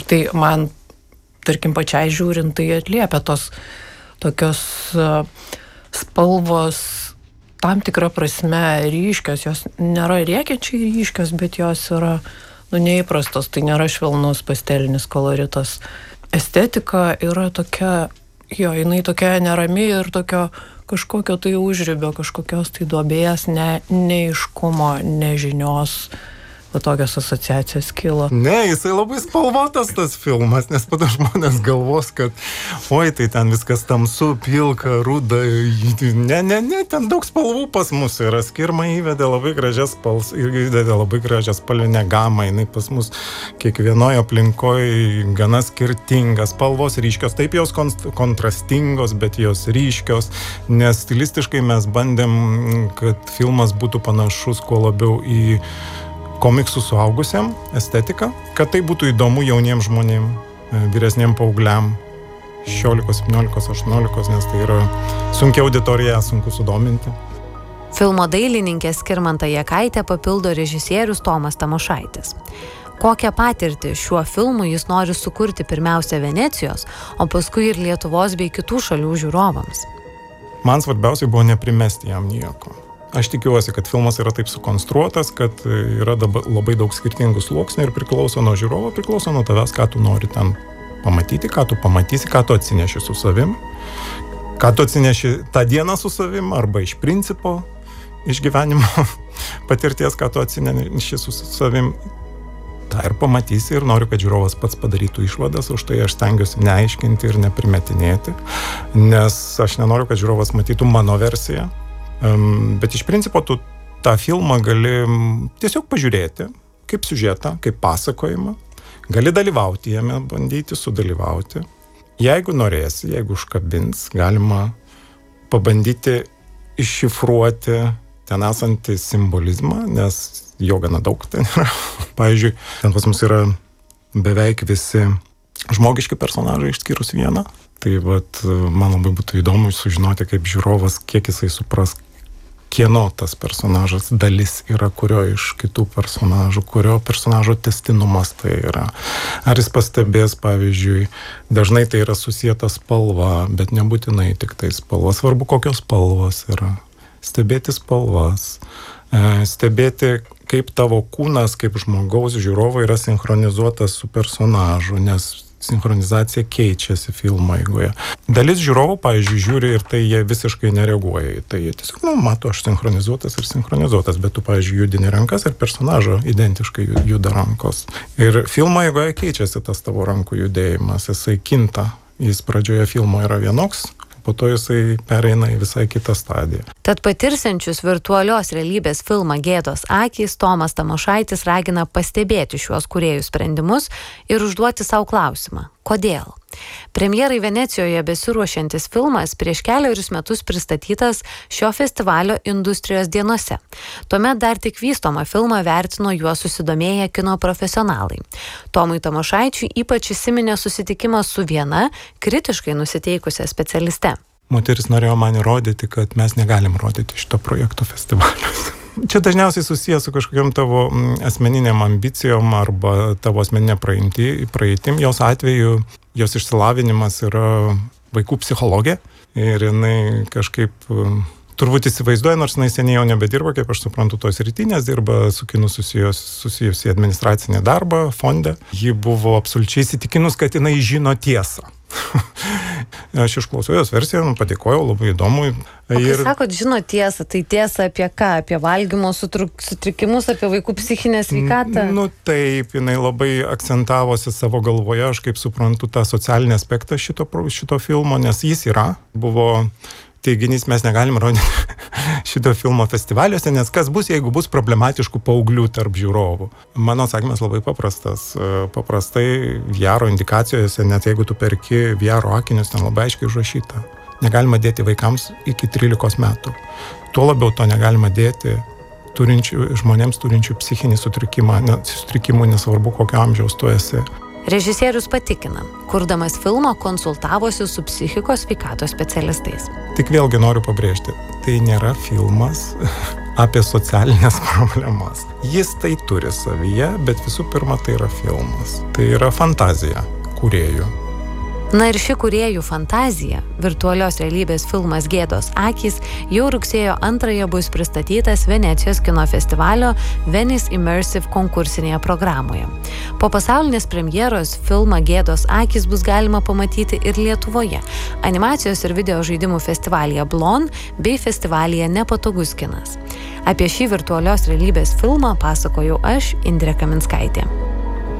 Tai man, tarkim, pačiai žiūrint, tai atliepia tos tokios spalvos tam tikrą prasme ryškios, jos nėra rėkiančiai ryškios, bet jos yra neįprastos, tai nėra švelnus pastelinis koloritas. Estetika yra tokia, jinai tokia nerami ir tokio kažkokio tai užribio, kažkokios tai duobės, neaiškumo, nežinios. Tokios asociacijos kilo. Ne, jisai labai spalvotas tas filmas, nes pada žmonės galvos, kad oi, tai ten viskas tamsu, pilka, ruda. Ne, ten daug spalvų pas mus yra. Skirma įvedė labai gražias spalvinę gamą. Jinai pas mus kiekvienoje aplinkoje gana skirtingas. Spalvos ryškios, taip jos kontrastingos, bet jos ryškios, nes stilistiškai mes bandėm, kad filmas būtų panašus kuo labiau į komiksų suaugusiam estetiką, kad tai būtų įdomu jauniems žmonėm, vyresniem paaugliam, 16, 17, 18, nes tai yra sunkia auditorija, sunku sudominti. Filmo dailininkė Skirmantą Jakaitę papildo režisierius Tomas Tamošaitis. Kokią patirtį šiuo filmu jis nori sukurti pirmiausia Venecijos, o paskui ir Lietuvos bei kitų šalių žiūrovams? Man svarbiausiai buvo neprimesti jam nieko. Aš tikiuosi, kad filmas yra taip sukonstruotas, kad yra labai daug skirtingų sluoksnių ir priklauso nuo žiūrovo, priklauso nuo tavęs, ką tu nori ten pamatyti, ką tu pamatysi, ką tu atsineši su savim, ką tu atsineši tą dieną su savim, arba iš principo, iš gyvenimo patirties, ką tu atsineši su savim. tą ir pamatysi ir noriu, kad žiūrovas pats padarytų išvadas, už tai aš stengiuosi neaiškinti ir neprimetinėti, nes aš nenoriu, kad žiūrovas matytų mano versiją, bet iš principo tu tą filmą gali tiesiog pažiūrėti kaip siužetą, kaip pasakojimą, gali dalyvauti jame, bandyti sudalyvauti. Jeigu norėsi, jeigu užkabins, galima pabandyti iššifruoti ten esantį simbolizmą, nes jo gana daug ten yra. Pavyzdžiui, ten pas mus yra beveik visi žmogiški personažai išskyrus vieną. Tai vat, man labai būtų įdomu sužinoti, kaip žiūrovas, kiek jisai supras, kieno tas personažas dalis yra, kurio iš kitų personažų, kurio personažo tęstinumas tai yra. Ar jis pastebės, pavyzdžiui, dažnai tai yra susijęta spalva, bet nebūtinai tik tai spalva. Svarbu, kokios spalvos yra. Stebėti spalvas, stebėti, kaip tavo kūnas, kaip žmogaus žiūrovo yra sinchronizuotas su personažu, nes sinchronizacija keičiasi filmo eigoje. Dalis žiūrovų, pavyzdžiui, žiūri ir tai jie visiškai nereaguoja į tai. Jie tiesiog, mato, aš sinchronizuotas, bet tu, pavyzdžiui, judini rankas ir personažo identiškai juda rankos. Ir filmo eigoje keičiasi tas tavo rankų judėjimas, jisai kinta. Jis pradžioje filmo yra vienoks, po to jisai pereina į visai kitą stadiją. Tad patirsiančius virtualios realybės filmą Gėdos akys, Tomas Tamošaitis ragina pastebėti šiuos kūrėjų sprendimus ir užduoti savo klausimą. Kodėl? Premjerai Venecijoje besiruošiantis filmas prieš 4 metus pristatytas šio festivalio industrijos dienose. Tuomet dar tik vystomą filmą vertino juo susidomėję kino profesionalai. Tomui Tamošaičiui ypač įsiminė susitikimas su viena kritiškai nusiteikusia specialiste. Moteris norėjo man įrodyti, kad mes negalim rodyti šito projekto festivaliuose. Čia dažniausiai susijęs su kažkokiam tavo asmeniniam ambicijom arba tavo asmeninė praeitim. Jos atveju, jos išsilavinimas yra vaikų psichologė ir jinai kažkaip turbūt įsivaizduoja, nors jinai seniai jau nebedirba, kaip aš suprantu, tos rytinės dirba su kinu susijusi administracinį darbą fonde. Ji buvo absoliučiai įsitikinus, kad jinai žino tiesą. Aš išklausiau jos versiją, padėkojau, labai įdomu. O kai sakot, žino tiesą, tai tiesa apie ką? Apie valgymo sutrikimus, apie vaikų psichinę sveikatą? Taip, jinai labai akcentavosi savo galvoje, aš kaip suprantu, tą socialinį aspektą šito filmo, nes jis buvo teiginys, mes negalim rodyti šito filmo festivaliuose, nes kas bus, jeigu bus problematiškų paauglių tarp žiūrovų. Mano atsakymas labai paprastas. Paprastai VR indikacijose, net jeigu tu perki VR akinius, ten labai aiškiai užrašyta. Negalima dėti vaikams iki 13 metų. Tuo labiau to negalima dėti žmonėms turinčių psichinį sutrikimą, nesvarbu kokio amžiaus tu esi. Režisierius patikina, kurdamas filmą konsultavosi su psichikos sveikatos specialistais. Tik vėlgi noriu pabrėžti, tai nėra filmas apie socialinės problemas. Jis tai turi savyje, bet visų pirma tai yra filmas. Tai yra fantazija kūrėjų. Na ir ši kūrėjų fantazija, virtualios realybės filmas Gėdos akys, jau rugsėjo 2 bus pristatytas Venecijos kino festivalio Venice Immersive konkursinėje programoje. Po pasaulinės premjeros filmą Gėdos akys bus galima pamatyti ir Lietuvoje, animacijos ir video žaidimų festivalyje Blon bei festivalyje Nepatogus kinas. Apie šį virtualios realybės filmą pasakojau aš, Indrė Kaminskaitė.